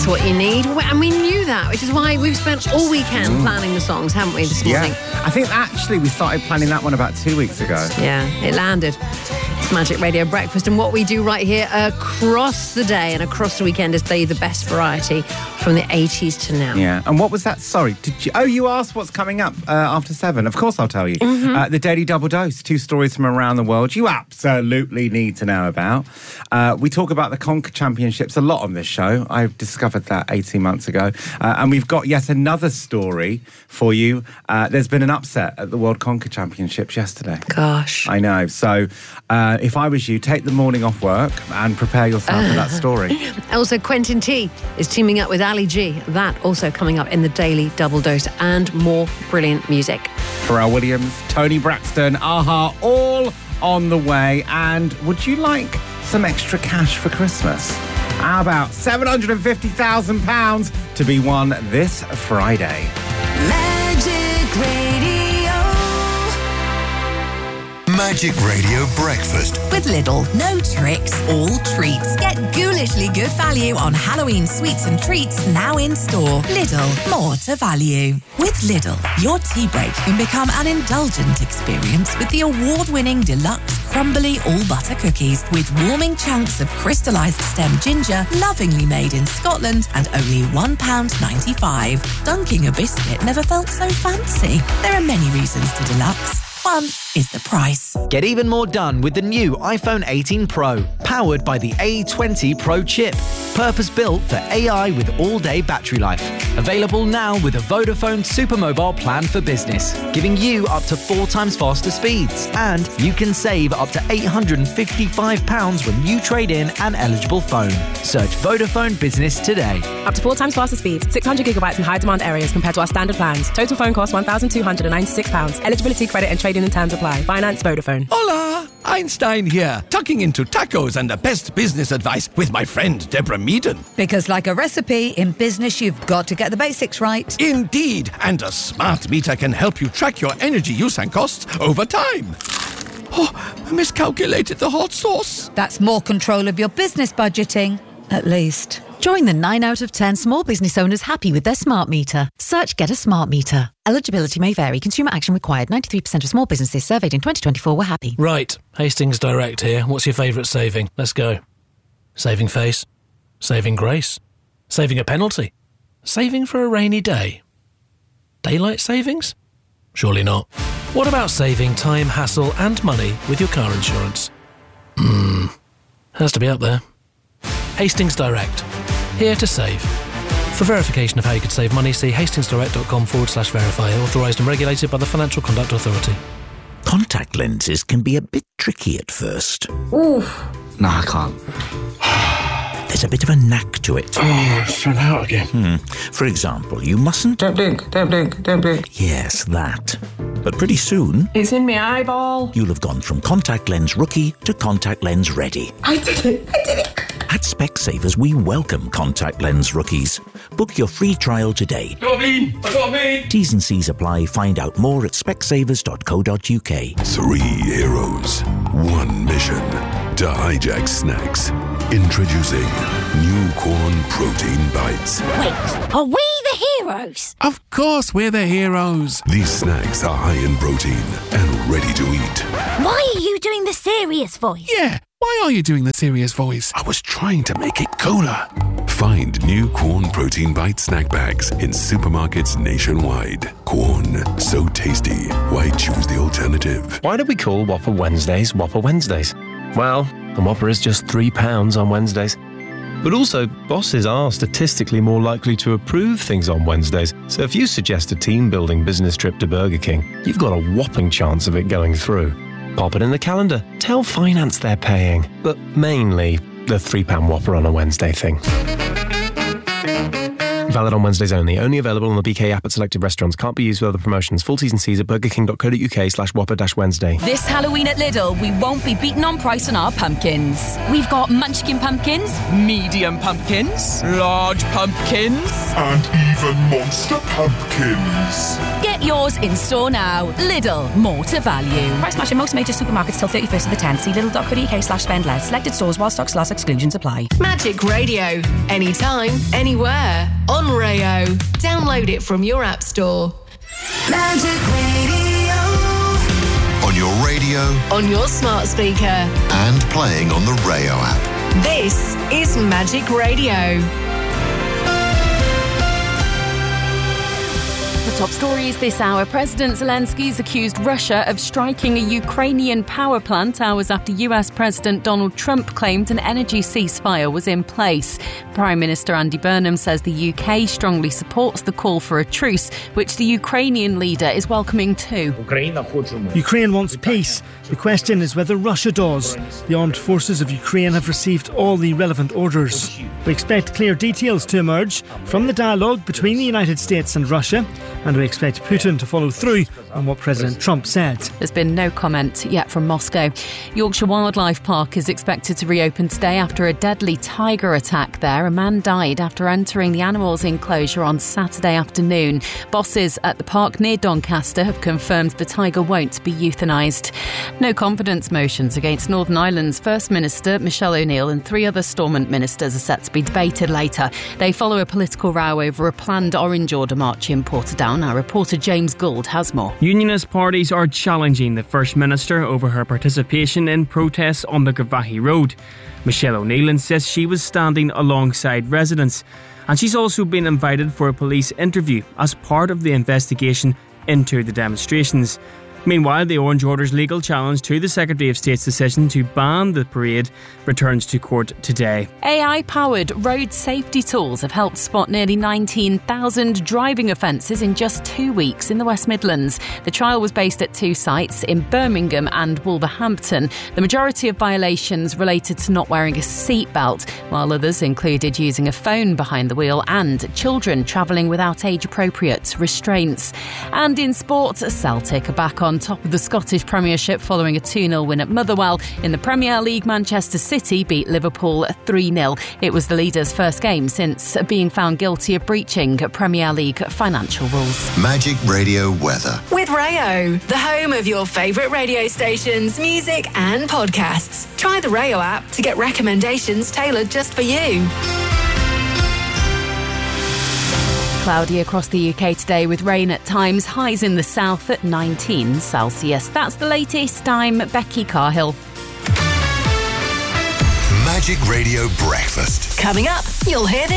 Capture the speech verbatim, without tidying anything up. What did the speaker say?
That's what you need. And we knew that, which is why we've spent all weekend mm. planning the songs, haven't we, this morning? Yeah. I think actually we started planning that one about two weeks ago. Yeah, it landed. It's Magic Radio Breakfast, and what we do right here across the day and across the weekend is play you the best variety from the eighties to now. Yeah, and what was that? Sorry, did you? Oh, you asked what's coming up uh, after seven. Of course I'll tell you. Mm-hmm. Uh, the Daily Double Dose, two stories from around the world you absolutely need to know about. Uh, we talk about the Conker Championships a lot on this show. I discovered that eighteen months ago. Uh, and we've got yet another story for you. Uh, there's been an upset at the World Conker Championships yesterday. Gosh. I know. So uh, if I was you, take the morning off work and prepare yourself uh. for that story. Also, Quentin T is teaming up with Ali G. That also coming up in the Daily Double Dose, and more brilliant music. Pharrell Williams, Tony Braxton, a-ha, all on the way. And would you like some extra cash for Christmas? How about seven hundred fifty thousand pounds to be won this Friday? Magic Radio. Magic Radio Breakfast with Lidl. No tricks, all treats. Get ghoulishly good value on Halloween sweets and treats now in store. Lidl, more to value. With Lidl, your tea break can become an indulgent experience with the award-winning deluxe crumbly all-butter cookies with warming chunks of crystallised stem ginger, lovingly made in Scotland, and only one pound ninety-five. Dunking a biscuit never felt so fancy. There are many reasons to deluxe. One is the price. Get even more done with the new iPhone eighteen Pro, powered by the A twenty Pro chip. Purpose-built for A I with all-day battery life. Available now with a Vodafone Supermobile plan for business, giving you up to four times faster speeds. And you can save up to eight hundred fifty-five pounds when you trade in an eligible phone. Search Vodafone Business today. Up to four times faster speeds, six hundred gigabytes in high-demand areas compared to our standard plans. Total phone cost one thousand two hundred ninety-six pounds. Eligibility, credit and trading and terms apply. Finance Vodafone. Hola! Einstein here, tucking into tacos and the best business advice with my friend Deborah Meaden. Because like a recipe, in business you've got to get the basics right. Indeed, and a smart meter can help you track your energy use and costs over time. Oh, I miscalculated the hot sauce. That's more control of your business budgeting, at least. Join the nine out of ten small business owners happy with their smart meter. Search Get a Smart Meter. Eligibility may vary. Consumer action required. ninety-three percent of small businesses surveyed in twenty twenty-four were happy. Right. Hastings Direct here. What's your favourite saving? Let's go. Saving face. Saving grace. Saving a penalty. Saving for a rainy day. Daylight savings? Surely not. What about saving time, hassle and money with your car insurance? Hmm. Has to be up there. Hastings Direct. Here to save. For verification of how you could save money, see hastingsdirect.com forward slash verify. Authorised and regulated by the Financial Conduct Authority. Contact lenses can be a bit tricky at first. Oof. No, I can't. There's a bit of a knack to it. Oh, it's run out again. Hmm. For example, you mustn't... Don't blink, don't blink, don't blink. Yes, that. But pretty soon... It's in my eyeball. You'll have gone from contact lens rookie to contact lens ready. I did it, I did it. At Specsavers, we welcome contact lens rookies. Book your free trial today. Got me, I got me. T's and C's apply. Find out more at specsavers dot co dot uk. Three heroes, one mission to hijack snacks. Introducing new corn protein bites. Wait, are we the heroes? Of course we're the heroes. These snacks are high in protein and ready to eat. Why are you doing the serious voice? Yeah, why are you doing the serious voice? I was trying to make it cooler. Find new Corn Protein Bite snack bags in supermarkets nationwide. Corn, so tasty. Why choose the alternative? Why do we call Whopper Wednesdays Whopper Wednesdays? Well, the Whopper is just three pounds on Wednesdays. But also, bosses are statistically more likely to approve things on Wednesdays. So if you suggest a team-building business trip to Burger King, you've got a whopping chance of it going through. Pop it in the calendar. Tell finance they're paying. But mainly, the three pound Whopper on a Wednesday thing. Valid on Wednesdays only. Only available on the B K app at selected restaurants. Can't be used with other promotions. Full T's and C's at burgerking.co.uk slash whopper dash Wednesday. This Halloween at Lidl, we won't be beaten on price on our pumpkins. We've got munchkin pumpkins, medium pumpkins, large pumpkins, and even monster pumpkins. Get yours in store now. Lidl, more to value. Price match in most major supermarkets till thirty-first of the tenth. See lidl.co.uk slash spend less. Selected stores while stocks last, exclusions apply. Magic Radio. Anytime, anywhere. On Rayo. Download it from your app store. Magic Radio. On your radio. On your smart speaker. And playing on the Rayo app. This is Magic Radio. The top stories this hour. President Zelensky's accused Russia of striking a Ukrainian power plant hours after U S President Donald Trump claimed an energy ceasefire was in place. Prime Minister Andy Burnham says the U K strongly supports the call for a truce, which the Ukrainian leader is welcoming too. Ukraine wants peace. The question is whether Russia does. The armed forces of Ukraine have received all the relevant orders. We expect clear details to emerge from the dialogue between the United States and Russia, and we expect Putin to follow through on what President Trump said. There's been no comment yet from Moscow. Yorkshire Wildlife Park is expected to reopen today after a deadly tiger attack there. A man died after entering the animals' enclosure on Saturday afternoon. Bosses at the park near Doncaster have confirmed the tiger won't be euthanised. No confidence motions against Northern Ireland's First Minister Michelle O'Neill and three other Stormont ministers are set to be debated later. They follow a political row over a planned Orange Order march in Portadown. Our reporter James Gould has more. Unionist parties are challenging the First Minister over her participation in protests on the Gavahi Road. Michelle O'Neill insists she was standing alongside residents, and she's also been invited for a police interview as part of the investigation into the demonstrations. Meanwhile, the Orange Order's legal challenge to the Secretary of State's decision to ban the parade returns to court today. A I-powered road safety tools have helped spot nearly nineteen thousand driving offences in just two weeks in the West Midlands. The trial was based at two sites in Birmingham and Wolverhampton. The majority of violations related to not wearing a seatbelt, while others included using a phone behind the wheel and children travelling without age-appropriate restraints. And in sport, Celtic are back on top of the Scottish Premiership following a two nil win at Motherwell. In the Premier League, Manchester City beat Liverpool three nil. It was the leaders' first game since being found guilty of breaching Premier League financial rules. Magic Radio weather. With Rayo, the home of your favourite radio stations, music and podcasts. Try the Rayo app to get recommendations tailored just for you. Cloudy across the U K today with rain at times, highs in the south at nineteen Celsius. That's the latest. I'm Becky Carhill. Magic Radio Breakfast. Coming up, you'll hear this.